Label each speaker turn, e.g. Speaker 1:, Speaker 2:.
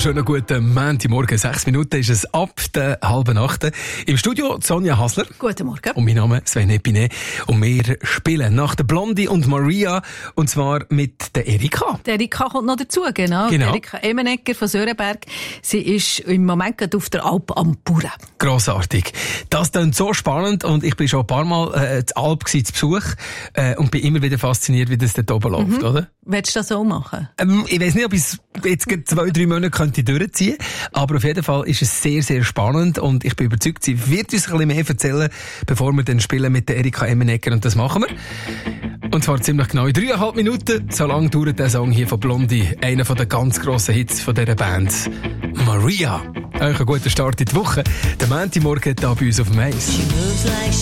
Speaker 1: wunderschönen guten Montagmorgen. 6 Minuten ist es ab der 7:30. Im Studio Sonja Hasler.
Speaker 2: Guten Morgen.
Speaker 1: Und mein Name ist Sven Epinet. Und wir spielen nach der Blondie und Maria. Und zwar mit der Erika.
Speaker 2: Die Erika kommt noch dazu, genau. Erika Emenegger von Sörenberg. Sie ist im Moment gerade auf der Alp am Bauern.
Speaker 1: Grossartig. Das klingt so spannend. Und ich bin schon ein paar Mal zur Alp zu Besuch. Und bin immer wieder fasziniert, wie das dort oben läuft, oder?
Speaker 2: Willst du das so machen?
Speaker 1: Ich weiss nicht, ob ich es jetzt 2-3 Monate könnte durchziehen könnte. Aber auf jeden Fall ist es sehr, sehr spannend. Und ich bin überzeugt, sie wird uns ein bisschen mehr erzählen, bevor wir dann spielen mit der Erika Emenegger. Und das machen wir. Und zwar ziemlich genau in 3,5 Minuten. So lange dauert der Song hier von Blondie. Einer der ganz grossen Hits von dieser Band. Maria. Euch einen guten Start in die Woche. Der Montagmorgen hier bei uns auf dem Eis.